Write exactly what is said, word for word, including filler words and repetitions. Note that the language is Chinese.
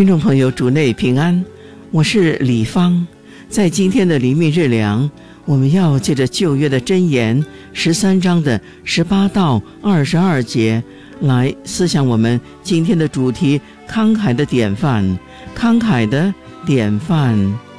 听众朋友，主内平安，我是李芳。在今天的灵命日粮，我们要借着旧约的箴言十三章的十八到二十二节来思想我们今天的主题：慷慨的典范。慷慨的典范。